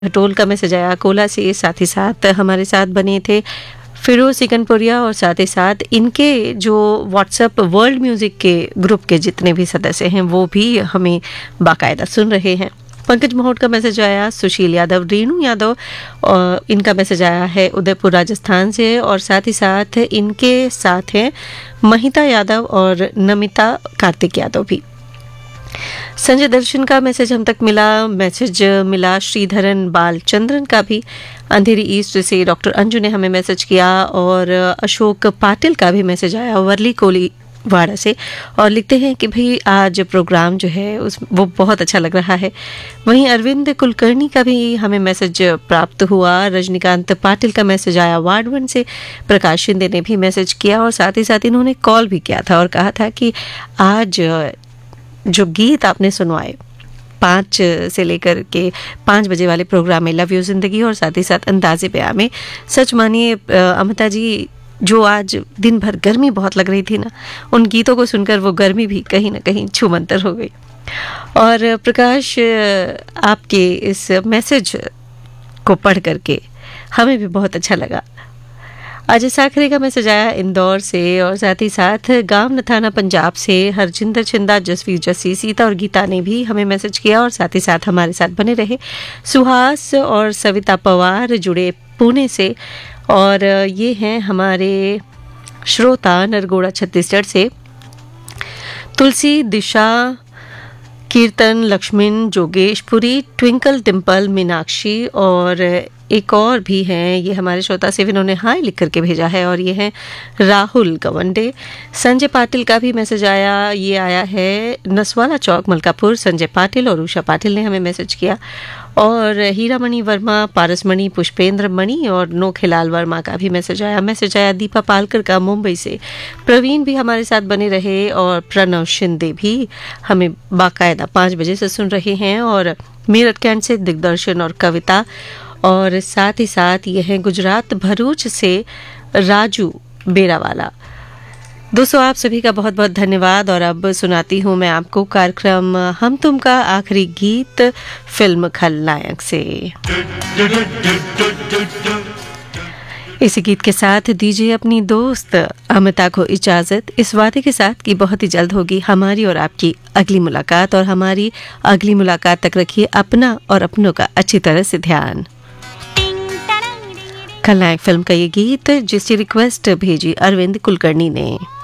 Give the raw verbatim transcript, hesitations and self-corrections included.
Toll का message आया Cola से, साथ ही साथ हमारे साथ बने थे फिरोज सिकनपुरिया और साथ ही साथ इनके जो व्हाट्सएप वर्ल्ड म्यूज़िक के ग्रुप के जितने भी सदस्य हैं वो भी हमें बाकायदा सुन रहे हैं। पंकज महोट का मैसेज आया, सुशील यादव, रेणु यादव और इनका मैसेज आया है उदयपुर राजस्थान से और साथ ही साथ इनके साथ हैं महिता यादव और नमिता कार्तिक यादव भी। संजय दर्शन का मैसेज हम तक मिला, मैसेज मिला श्रीधरन बालचंद्रन का भी। अंधेरी ईस्ट से डॉक्टर अंजू ने हमें मैसेज किया और अशोक पाटिल का भी मैसेज आया वर्ली कोली वाड़ा से और लिखते हैं कि भाई आज प्रोग्राम जो है उस वो बहुत अच्छा लग रहा है। वहीं अरविंद कुलकर्णी का भी हमें मैसेज प्राप्त हुआ। रजनीकांत पाटिल का मैसेज आया वार्ड वन से। प्रकाश शिंदे ने भी मैसेज किया और साथ ही साथ इन्होंने कॉल भी किया था और कहा था कि आज जो गीत आपने सुनवाए पाँच से लेकर के पाँच बजे वाले प्रोग्राम में लव यू जिंदगी और साथ ही साथ अंदाज़े बयां में, सच मानिए अमिता जी जो आज दिन भर गर्मी बहुत लग रही थी ना, उन गीतों को सुनकर वो गर्मी भी कहीं ना कहीं छूमंतर हो गई। और प्रकाश आपके इस मैसेज को पढ़ करके हमें भी बहुत अच्छा लगा। अजय साखरे का मैसेज आया इंदौर से और साथ ही साथ गांव नथाना पंजाब से हरजिंदर छिंदा, जसवीर जस्सी, सीता और गीता ने भी हमें मैसेज किया और साथ ही साथ हमारे साथ बने रहे। सुहास और सविता पवार जुड़े पुणे से और ये हैं हमारे श्रोता नरगोड़ा छत्तीसगढ़ से। तुलसी, दिशा, कीर्तन, लक्ष्मण, जोगेशपुरी, ट्विंकल, डिम्पल, मीनाक्षी और एक और भी हैं ये हमारे श्रोता से, इन्होंने हाय लिख करके भेजा है और ये हैं राहुल गवंडे। संजय पाटिल का भी मैसेज आया, ये आया है नसवाला चौक मलकापुर। संजय पाटिल और उषा पाटिल ने हमें मैसेज किया और हीरामणि वर्मा, पारसमणि, पुष्पेंद्र मणि और नोखेलाल वर्मा का भी मैसेज आया। मैसेज आया दीपा पालकर का मुंबई से। प्रवीण भी हमारे साथ बने रहे और प्रणव शिंदे भी हमें बाकायदा पाँच बजे से सुन रहे हैं और मेरठ कैंट से दिग्दर्शन और कविता और साथ ही साथ ये है गुजरात भरूच से राजू बेरावाला। दोस्तों आप सभी का बहुत बहुत धन्यवाद और अब सुनाती हूँ मैं आपको कार्यक्रम हम तुम का आखिरी गीत फिल्म खलनायक से। इसी गीत के साथ दीजिए अपनी दोस्त अमिता को इजाजत, इस वादे के साथ कि बहुत ही जल्द होगी हमारी और आपकी अगली मुलाकात और हमारी अगली मुलाकात तक रखिए अपना और अपनों का अच्छी तरह से ध्यान। खलनायक फिल्म का ये गीत जिसकी रिक्वेस्ट भेजी अरविंद कुलकर्णी ने।